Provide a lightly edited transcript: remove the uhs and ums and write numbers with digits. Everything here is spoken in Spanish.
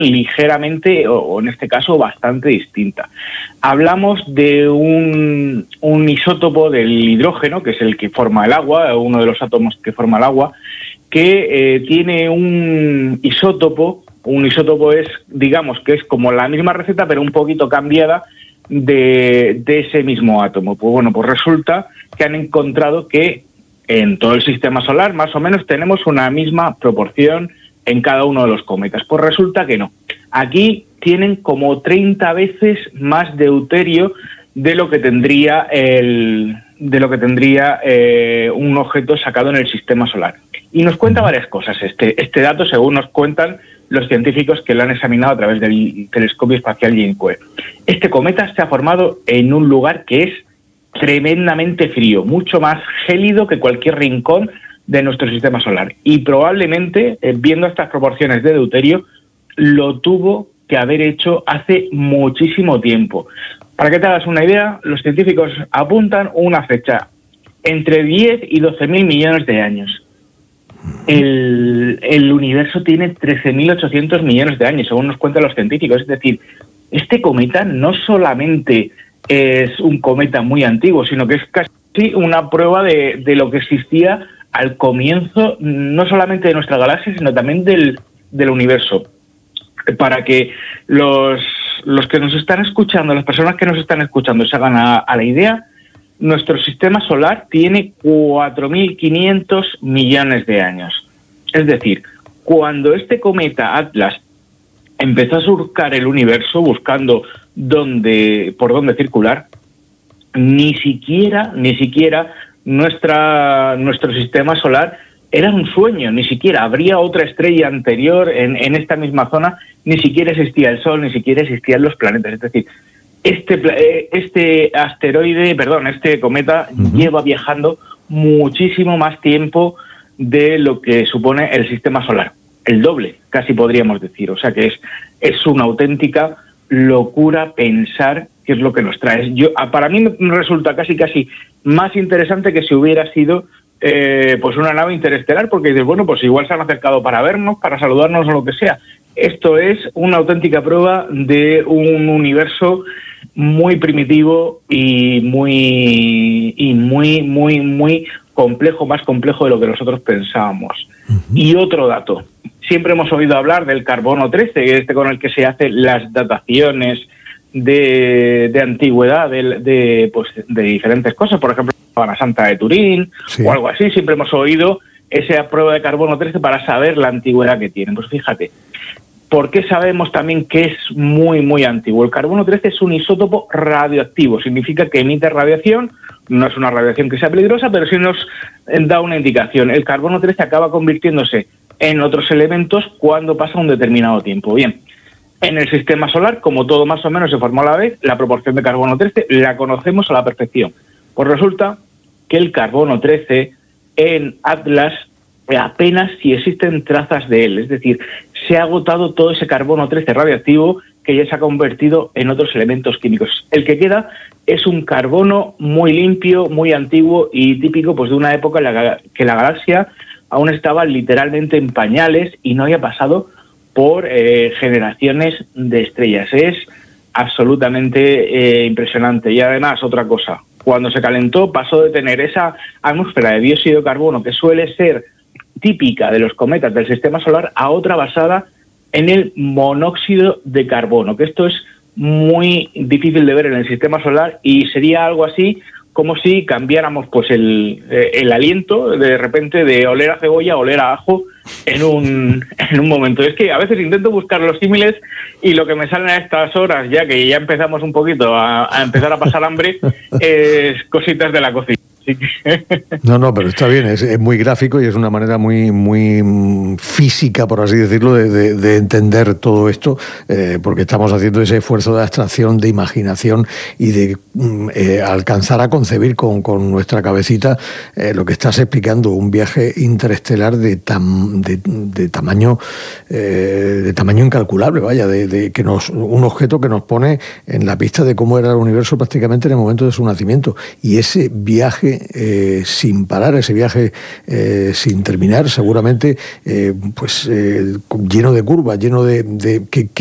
ligeramente, o en este caso bastante distinta. Hablamos de un isótopo del hidrógeno, que es el que forma el agua, uno de los átomos que forma el agua, que tiene un isótopo es, digamos, que es como la misma receta, pero un poquito cambiada de ese mismo átomo. Pues bueno, pues resulta que han encontrado que en todo el sistema solar más o menos tenemos una misma proporción en cada uno de los cometas. Pues resulta que no. Aquí tienen como 30 veces más deuterio de lo que tendría un objeto sacado en el sistema solar. Y nos cuenta varias cosas este dato, según nos cuentan los científicos que lo han examinado a través del telescopio espacial James Webb. Este cometa se ha formado en un lugar que es tremendamente frío, mucho más gélido que cualquier rincón de nuestro sistema solar. Y probablemente, viendo estas proporciones de deuterio, lo tuvo que haber hecho hace muchísimo tiempo. Para que te hagas una idea, los científicos apuntan una fecha entre 10 y 12.000 millones de años. El universo tiene 13.800 millones de años, según nos cuentan los científicos. Es decir, este cometa no solamente es un cometa muy antiguo, sino que es casi una prueba de lo que existía al comienzo, no solamente de nuestra galaxia, sino también del universo. Para que los que nos están escuchando, las personas que nos están escuchando, se hagan a la idea, nuestro sistema solar tiene 4.500 millones de años. Es decir, cuando este cometa Atlas empezó a surcar el universo buscando por dónde circular, ni siquiera nuestro sistema solar era un sueño, ni siquiera habría otra estrella anterior en esta misma zona, ni siquiera existía el Sol, ni siquiera existían los planetas. Es decir, este cometa lleva viajando muchísimo más tiempo de lo que supone el sistema solar, el doble, casi podríamos decir. O sea que es una auténtica locura pensar qué es lo que nos trae. Para mí me resulta casi más interesante que si hubiera sido pues una nave interestelar, porque dices, bueno, pues igual se han acercado para vernos, para saludarnos o lo que sea. Esto es una auténtica prueba de un universo muy primitivo y muy complejo, más complejo de lo que nosotros pensábamos. Y otro dato, siempre hemos oído hablar del carbono 13, con el que se hacen las dataciones de antigüedad de diferentes cosas, por ejemplo, la Sabana Santa de Turín, sí, o algo así. Siempre hemos oído esa prueba de carbono 13 para saber la antigüedad que tienen. Pues fíjate, ¿por qué sabemos también que es muy, muy antiguo? El carbono 13 es un isótopo radioactivo, significa que emite radiación, no es una radiación que sea peligrosa, pero sí nos da una indicación. El carbono 13 acaba convirtiéndose en otros elementos cuando pasa un determinado tiempo. Bien, en el sistema solar, como todo más o menos se formó a la vez, la proporción de carbono 13 la conocemos a la perfección. Pues resulta que el carbono 13 en Atlas apenas si existen trazas de él, es decir, se ha agotado todo ese carbono 13 radioactivo que ya se ha convertido en otros elementos químicos. El que queda es un carbono muy limpio, muy antiguo y típico pues de una época en la que la galaxia aún estaba literalmente en pañales y no había pasado por generaciones de estrellas. Es absolutamente impresionante. Y además, otra cosa, cuando se calentó pasó de tener esa atmósfera de dióxido de carbono que suele ser típica de los cometas del sistema solar a otra basada en el monóxido de carbono, que esto es muy difícil de ver en el sistema solar y sería algo así como si cambiáramos pues el aliento de repente de oler a cebolla a oler a ajo en un momento. Es que a veces intento buscar los símiles y lo que me salen a estas horas, ya que ya empezamos un poquito a empezar a pasar hambre, es cositas de la cocina. No, pero está bien, es muy gráfico y es una manera muy física, por así decirlo, de entender todo esto, porque estamos haciendo ese esfuerzo de abstracción, de imaginación y de alcanzar a concebir con nuestra cabecita lo que estás explicando, un viaje interestelar de tamaño incalculable, vaya, un objeto que nos pone en la pista de cómo era el universo prácticamente en el momento de su nacimiento, y ese viaje viaje sin parar, ese viaje sin terminar, seguramente, lleno de curvas, lleno de ¿qué